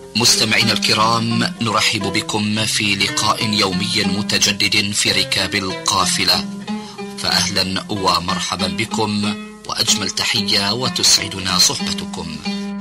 مستمعين الكرام، نرحب بكم في لقاء يومي متجدد في ركاب القافلة، فأهلا ومرحبا بكم وأجمل تحية وتسعدنا صحبتكم.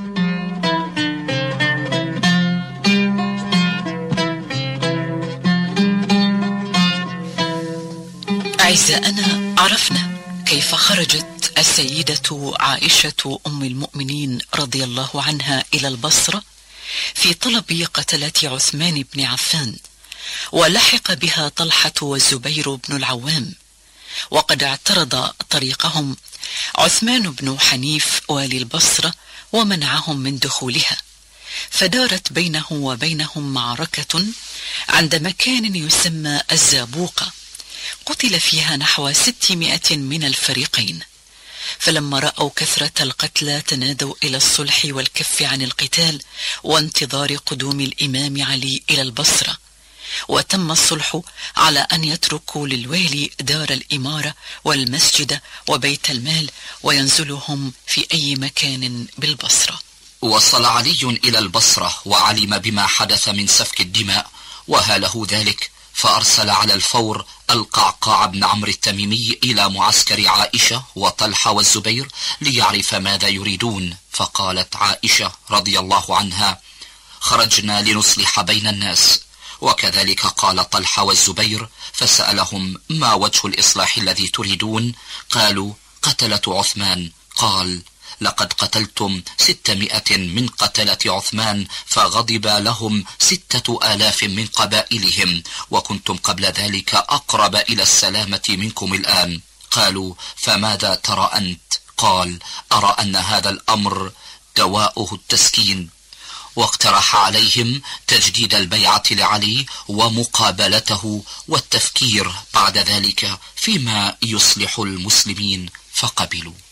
أعزائنا، عرفنا كيف خرجت السيدة عائشة أم المؤمنين رضي الله عنها إلى البصرة في طلب قتلة عثمان بن عفان، ولحق بها طلحة والزبير بن العوام، وقد اعترض طريقهم عثمان بن حنيف والي البصرة ومنعهم من دخولها، فدارت بينه وبينهم معركة عند مكان يسمى الزابوقة، قتل فيها نحو 600 من الفريقين. فلما رأوا كثرة القتلى تنادوا إلى الصلح والكف عن القتال وانتظار قدوم الإمام علي إلى البصرة، وتم الصلح على أن يتركوا للوالي دار الإمارة والمسجد وبيت المال وينزلهم في أي مكان بالبصرة. وصل علي إلى البصرة وعلم بما حدث من سفك الدماء وهاله ذلك، فأرسل على الفور القعقاع بن عمرو التميمي إلى معسكر عائشة وطلحة والزبير ليعرف ماذا يريدون. فقالت عائشة رضي الله عنها: خرجنا لنصلح بين الناس. وكذلك قال طلحة والزبير، فسألهم: ما وجه الإصلاح الذي تريدون؟ قالوا: قتلة عثمان. قال: لقد قتلتم 600 من قتلة عثمان، فغضب لهم 6000 من قبائلهم، وكنتم قبل ذلك أقرب إلى السلامة منكم الآن. قالوا: فماذا ترى أنت؟ قال: أرى أن هذا الأمر دواؤه التسكين. واقترح عليهم تجديد البيعة لعلي ومقابلته والتفكير بعد ذلك فيما يصلح المسلمين، فقبلوا.